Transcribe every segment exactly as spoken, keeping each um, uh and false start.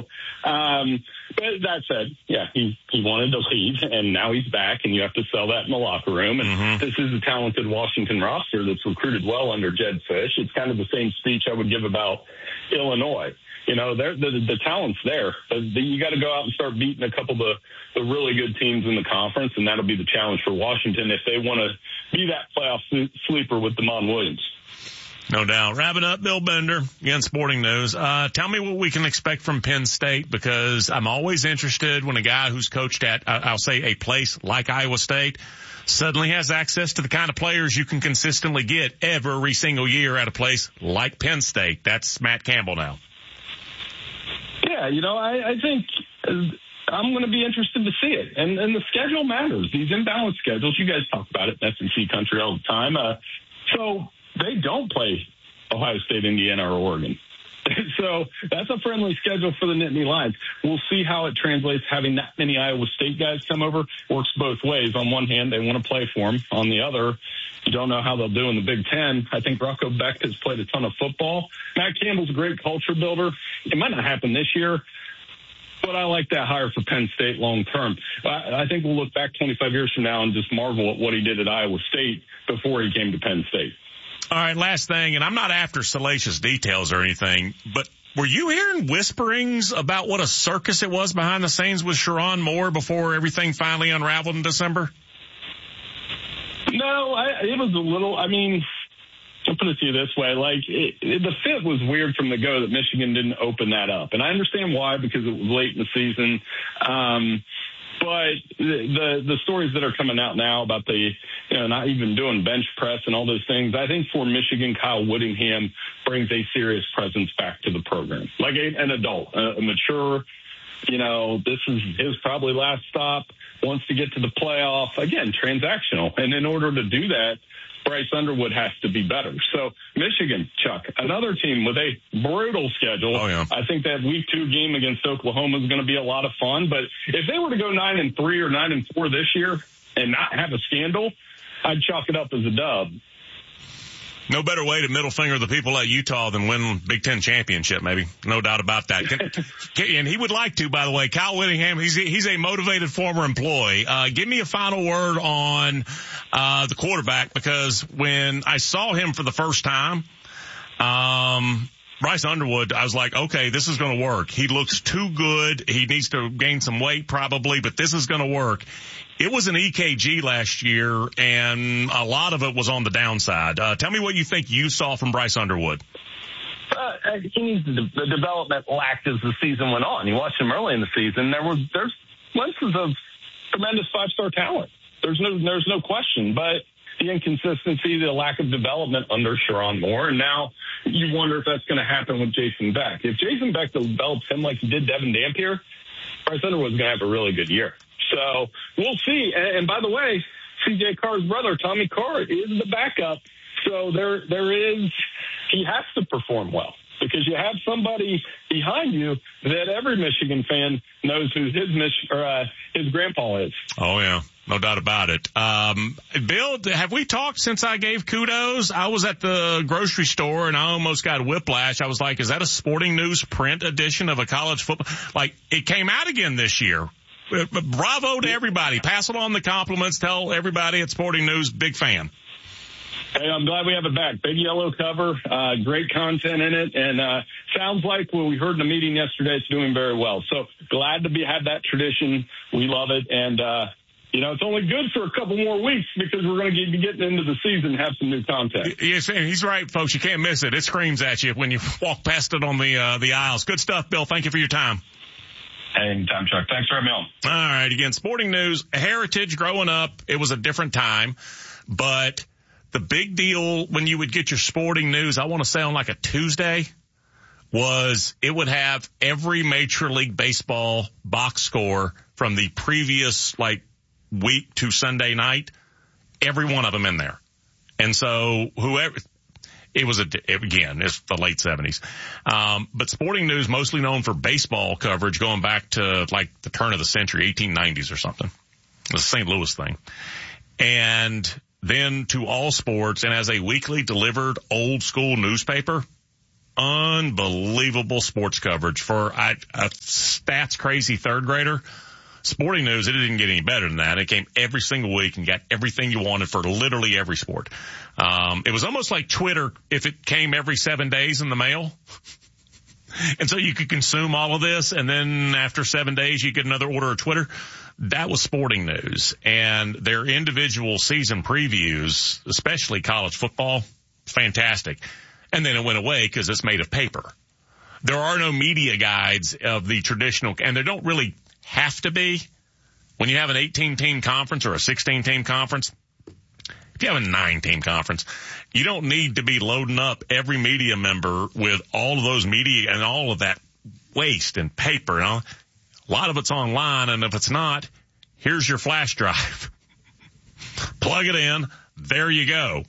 So, um, but that said, yeah, he, he wanted to leave, and now he's back, and you have to sell that in the locker room. And mm-hmm. this is a talented Washington roster that's recruited well under Jedd Fisch. It's kind of the same speech I would give about Illinois. You know, the, the talent's there. You got to go out and start beating a couple of the, the really good teams in the conference, and that'll be the challenge for Washington if they want to be that playoff sleeper with Damon Williams. No doubt. Wrapping up, Bill Bender, again, Sporting News. Uh, tell me what we can expect from Penn State, because I'm always interested when a guy who's coached at, uh, I'll say, a place like Iowa State suddenly has access to the kind of players you can consistently get every single year at a place like Penn State. That's Matt Campbell now. Yeah, you know, I, I think I'm going to be interested to see it. And, and the schedule matters. These imbalanced schedules, you guys talk about it in S E C country all the time. Uh, so they don't play Ohio State, Indiana, or Oregon. So that's a friendly schedule for the Nittany Lions. We'll see how it translates. Having that many Iowa State guys come over works both ways. On one hand, they want to play for them. On the other, you don't know how they'll do in the Big Ten. I think Rocco Becht has played a ton of football. Matt Campbell's a great culture builder. It might not happen this year, but I like that hire for Penn State long term. I, I think we'll look back twenty-five years from now and just marvel at what he did at Iowa State before he came to Penn State. All right, last thing, and I'm not after salacious details or anything, but were you hearing whisperings about what a circus it was behind the scenes with Sherrone Moore before everything finally unraveled in December? No, I, it was a little, I mean, I'll put it to you this way. Like, it, it, the fit was weird from the go that Michigan didn't open that up. And I understand why, because it was late in the season. Um, but the, the, the stories that are coming out now about the, you know, not even doing bench press and all those things, I think for Michigan, Kyle Whittingham brings a serious presence back to the program. Like a, an adult, a, a mature, you know, this is his probably last stop, wants to get to the playoff. Again, transactional. And in order to do that, Bryce Underwood has to be better. So Michigan, Chuck, another team with a brutal schedule. Oh, yeah. I think that week two game against Oklahoma is going to be a lot of fun. But if they were to go nine and three or nine and four this year and not have a scandal, I'd chalk it up as a dub. No better way to middle finger the people at Utah than win Big Ten championship, maybe. No doubt about that. Can, can, and he would like to, by the way. Kyle Whittingham, he's he's a motivated former employee. Uh, give me a final word on uh the quarterback, because when I saw him for the first time, um Bryce Underwood, I was like, okay, this is going to work. He looks too good. He needs to gain some weight probably, but this is going to work. It was an E K G last year, and a lot of it was on the downside. Uh, tell me what you think you saw from Bryce Underwood. Uh, he needs the, the development lacked as the season went on. You watched him early in the season. There were there's glimpses of tremendous five-star talent. There's no there's no question, but the inconsistency, the lack of development under Sherrone Moore, and now you wonder if that's going to happen with Jason Beck. If Jason Beck develops him like he did Devin Dampier, Bryce Underwood's going to have a really good year. So we'll see. And, and by the way, C J Carr's brother, Tommy Carr, is the backup. So there, there is, he has to perform well, because you have somebody behind you that every Michigan fan knows who his Mich- or uh, his grandpa is. Oh yeah, no doubt about it. Um, Bill, have we talked since I gave kudos? I was at the grocery store and I almost got whiplash. I was like, is that a Sporting News print edition of a college football? Like, it came out again this year. Bravo to everybody. Pass it on the compliments. Tell everybody at Sporting News, big fan. Hey, I'm glad we have it back. Big yellow cover, uh, great content in it, and uh, sounds like what we heard in the meeting yesterday, it's doing very well. So glad to be have that tradition. We love it, and uh, you know, it's only good for a couple more weeks, because we're going to be getting into the season and have some new content. Yes, he's right, folks. You can't miss it. It screams at you when you walk past it on the uh, the aisles. Good stuff, Bill. Thank you for your time. Anytime, Chuck. Thanks for having me on. All right. Again, Sporting News, Heritage, growing up, it was a different time. But the big deal when you would get your Sporting News, I want to say on like a Tuesday, was it would have every Major League Baseball box score from the previous like week to Sunday night, every one of them in there. And so whoever... It was, a, again, it's the late seventies. Um, but Sporting News, mostly known for baseball coverage going back to like the turn of the century, eighteen nineties or something. It was a Saint Louis thing. And then to All Sports, and as a weekly delivered old school newspaper, unbelievable sports coverage for a, a stats crazy third grader. Sporting News, it didn't get any better than that. It came every single week and got everything you wanted for literally every sport. Um, it was almost like Twitter if it came every seven days in the mail. And so you could consume all of this, and then after seven days you get another order of Twitter. That was Sporting News. And their individual season previews, especially college football, fantastic. And then it went away because it's made of paper. There are no media guides of the traditional, and there don't really have to be. When you have an eighteen-team conference or a sixteen-team conference, if you have a nine-team conference, you don't need to be loading up every media member with all of those media and all of that waste and paper. And all. A lot of it's online, and if it's not, here's your flash drive. Plug it in. There you go.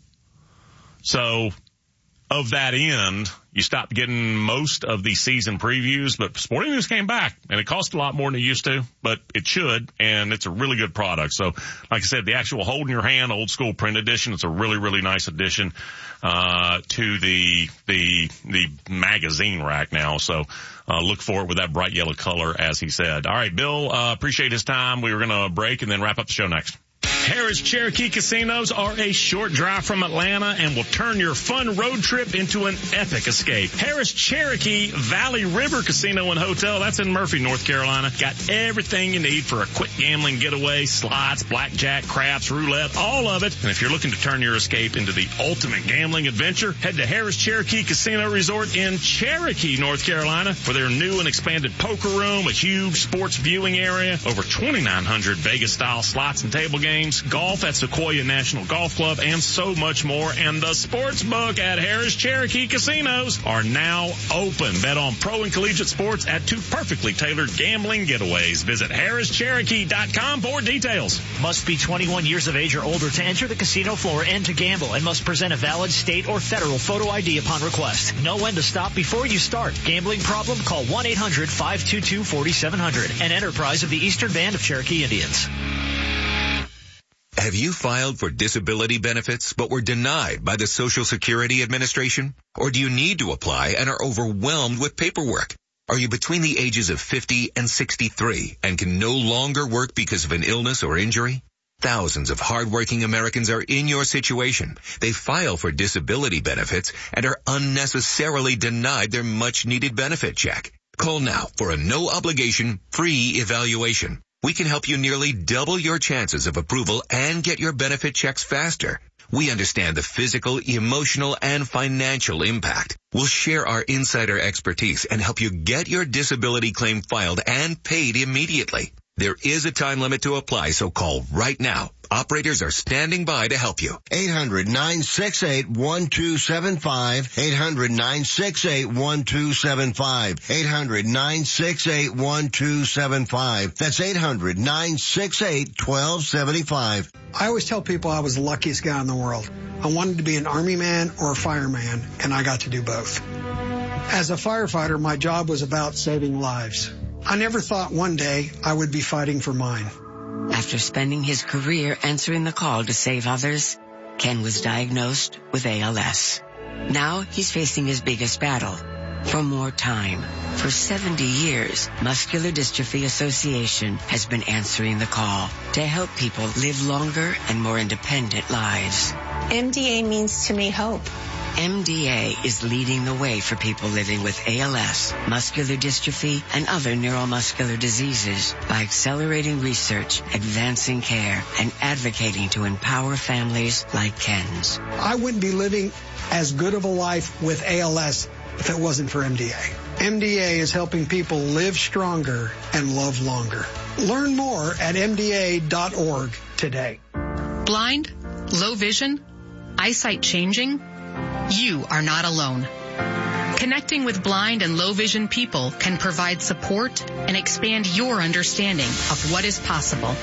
So of that end, you stopped getting most of the season previews, but Sporting News came back, and it cost a lot more than it used to, but it should, and it's a really good product. So, like I said, the actual hold in your hand, old school print edition, it's a really, really nice addition uh to the the the magazine rack now. So uh look for it with that bright yellow color, as he said. All right, Bill, uh appreciate his time. We were going to break and then wrap up the show next. Harrah's Cherokee Casinos are a short drive from Atlanta and will turn your fun road trip into an epic escape. Harrah's Cherokee Valley River Casino and Hotel, that's in Murphy, North Carolina. Got everything you need for a quick gambling getaway, slots, blackjack, craps, roulette, all of it. And if you're looking to turn your escape into the ultimate gambling adventure, head to Harrah's Cherokee Casino Resort in Cherokee, North Carolina for their new and expanded poker room, a huge sports viewing area, over twenty-nine hundred Vegas-style slots and table games, golf at Sequoia National Golf Club, and so much more. And the sports book at Harrah's Cherokee Casinos are now open. Bet on pro and collegiate sports at two perfectly tailored gambling getaways. Visit Harrah's Cherokee dot com for details. Must be twenty-one years of age or older to enter the casino floor and to gamble, and must present a valid state or federal photo I D upon request. Know when to stop before you start. Gambling problem? Call one eight hundred five two two four seven zero zero. An enterprise of the Eastern Band of Cherokee Indians. Have you filed for disability benefits but were denied by the Social Security Administration? Or do you need to apply and are overwhelmed with paperwork? Are you between the ages of fifty and sixty-three and can no longer work because of an illness or injury? Thousands of hardworking Americans are in your situation. They file for disability benefits and are unnecessarily denied their much-needed benefit check. Call now for a no-obligation, free evaluation. We can help you nearly double your chances of approval and get your benefit checks faster. We understand the physical, emotional, and financial impact. We'll share our insider expertise and help you get your disability claim filed and paid immediately. There is a time limit to apply, so call right now. Operators are standing by to help you. eight hundred nine six eight one two seven five. eight hundred nine six eight one two seven five. eight hundred nine six eight one two seven five. That's eight hundred nine six eight one two seven five. I always tell people I was the luckiest guy in the world. I wanted to be an Army man or a fireman, and I got to do both. As a firefighter, my job was about saving lives. I never thought one day I would be fighting for mine. After spending his career answering the call to save others, Ken was diagnosed with A L S. Now he's facing his biggest battle, for more time. For seventy years, Muscular Dystrophy Association has been answering the call to help people live longer and more independent lives. M D A means to me hope. M D A is leading the way for people living with A L S, muscular dystrophy, and other neuromuscular diseases by accelerating research, advancing care, and advocating to empower families like Ken's. I wouldn't be living as good of a life with A L S if it wasn't for M D A. M D A is helping people live stronger and love longer. Learn more at M D A dot org today. Blind? Low vision? Eyesight changing? You are not alone. Connecting with blind and low vision people can provide support and expand your understanding of what is possible.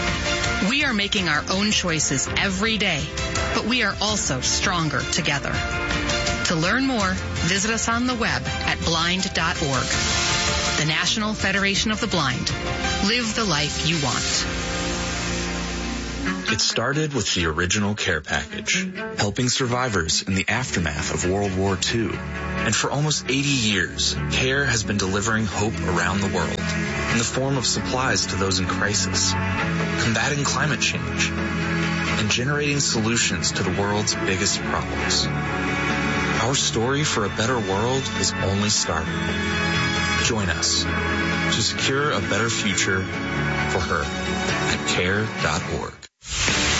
We are making our own choices every day, but we are also stronger together. To learn more, visit us on the web at blind dot org. The National Federation of the Blind. Live the life you want. It started with the original care package, helping survivors in the aftermath of World War Two. And for almost eighty years, CARE has been delivering hope around the world in the form of supplies to those in crisis, combating climate change, and generating solutions to the world's biggest problems. Our story for a better world is only starting. Join us to secure a better future for her at care dot org.